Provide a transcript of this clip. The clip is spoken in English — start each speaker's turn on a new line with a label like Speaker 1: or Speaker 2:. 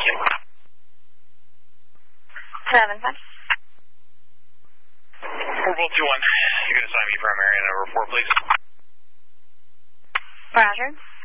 Speaker 1: 7-5.
Speaker 2: Orbital 2-1, you can assign me primary and a report, please.
Speaker 1: Roger.